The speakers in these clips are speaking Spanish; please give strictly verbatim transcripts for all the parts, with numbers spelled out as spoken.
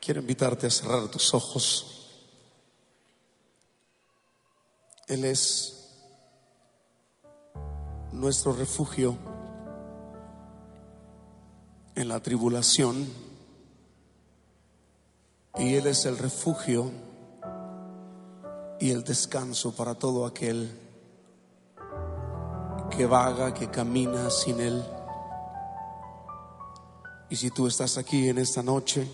Quiero invitarte a cerrar tus ojos. Él es nuestro refugio en la tribulación, y Él es el refugio y el descanso para todo aquel que vaga, que camina sin Él. Y si tú estás aquí en esta noche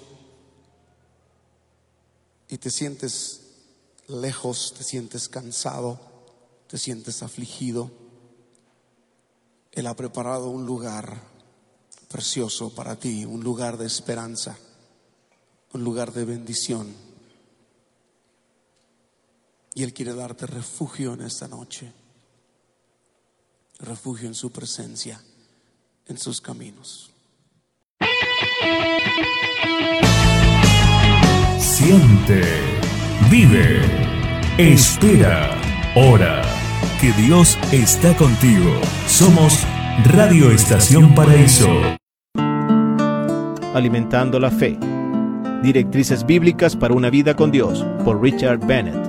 y te sientes lejos, te sientes cansado, te sientes afligido, Él ha preparado un lugar precioso para ti, un lugar de esperanza, un lugar de bendición. Y Él quiere darte refugio en esta noche, refugio en su presencia, en sus caminos. Siente, vive, espera, ora, que Dios está contigo. Somos Radio Estación Paraíso. Alimentando la fe. Directrices bíblicas para una vida con Dios, por Richard Bennett.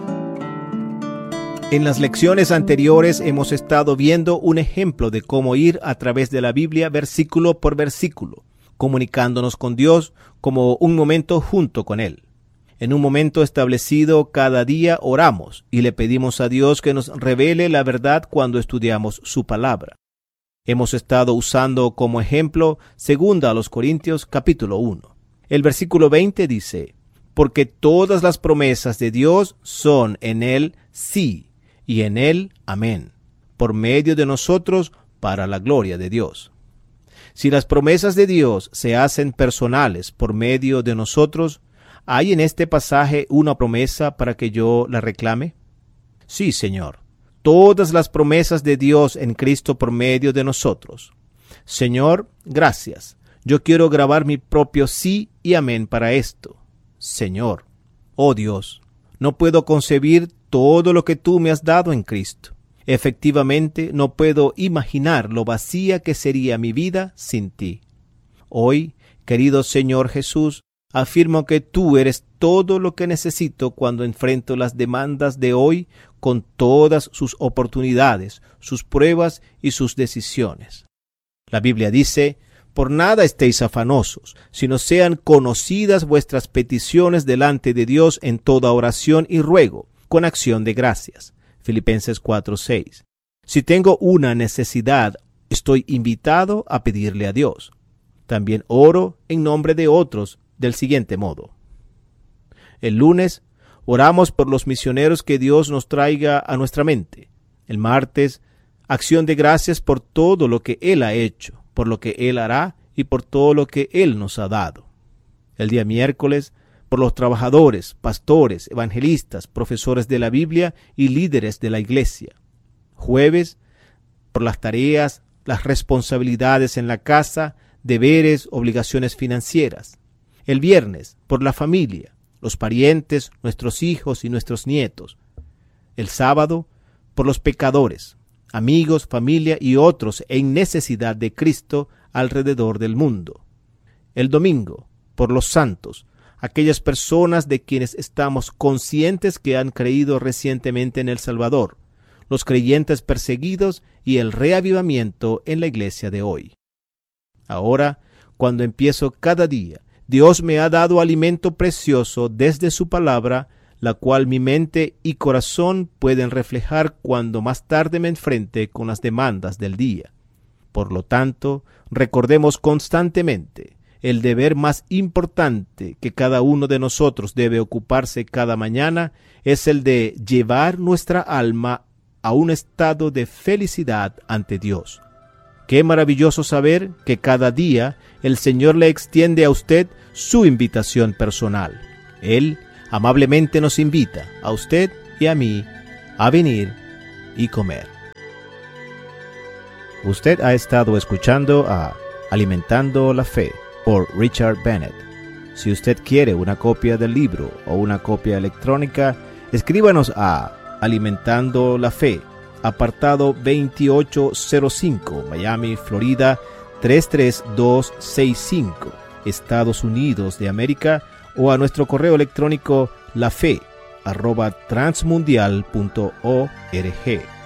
En las lecciones anteriores hemos estado viendo un ejemplo de cómo ir a través de la Biblia versículo por versículo, comunicándonos con Dios como un momento junto con Él. En un momento establecido cada día oramos y le pedimos a Dios que nos revele la verdad cuando estudiamos su palabra. Hemos estado usando como ejemplo segunda a los Corintios capítulo uno. El versículo veinte dice: porque todas las promesas de Dios son en Él sí, y en Él amén, por medio de nosotros para la gloria de Dios. Si las promesas de Dios se hacen personales por medio de nosotros, ¿hay en este pasaje una promesa para que yo la reclame? Sí, Señor. Todas las promesas de Dios en Cristo por medio de nosotros. Señor, gracias. Yo quiero grabar mi propio sí y amén para esto. Señor, oh Dios, no puedo concebir todo lo que tú me has dado en Cristo. Efectivamente, no puedo imaginar lo vacía que sería mi vida sin ti. Hoy, querido Señor Jesús, afirmo que tú eres todo lo que necesito cuando enfrento las demandas de hoy con todas sus oportunidades, sus pruebas y sus decisiones. La Biblia dice: por nada estéis afanosos, sino sean conocidas vuestras peticiones delante de Dios en toda oración y ruego, con acción de gracias. Filipenses cuatro seis. Si tengo una necesidad, estoy invitado a pedirle a Dios. También oro en nombre de otros del siguiente modo. El lunes oramos por los misioneros que Dios nos traiga a nuestra mente. El martes, acción de gracias por todo lo que Él ha hecho, por lo que Él hará y por todo lo que Él nos ha dado. El día miércoles, por los trabajadores, pastores, evangelistas, profesores de la Biblia y líderes de la iglesia. Jueves, por las tareas, las responsabilidades en la casa, deberes, obligaciones financieras. El viernes, por la familia, los parientes, nuestros hijos y nuestros nietos. El sábado, por los pecadores, amigos, familia y otros en necesidad de Cristo alrededor del mundo. El domingo, por los santos, aquellas personas de quienes estamos conscientes que han creído recientemente en el Salvador, los creyentes perseguidos y el reavivamiento en la iglesia de hoy. Ahora, cuando empiezo cada día, Dios me ha dado alimento precioso desde su palabra, la cual mi mente y corazón pueden reflejar cuando más tarde me enfrente con las demandas del día. Por lo tanto, recordemos constantemente el deber más importante que cada uno de nosotros debe ocuparse cada mañana es el de llevar nuestra alma a un estado de felicidad ante Dios. Qué maravilloso saber que cada día el Señor le extiende a usted su invitación personal. Él amablemente nos invita a usted y a mí a venir y comer. Usted ha estado escuchando a Alimentando la Fe por Richard Bennett. Si usted quiere una copia del libro o una copia electrónica, escríbanos a Alimentando la Fe, apartado veintiocho cero cinco, Miami, Florida tres tres dos seis cinco, Estados Unidos de América, o a nuestro correo electrónico lafe arroba transmundial punto org.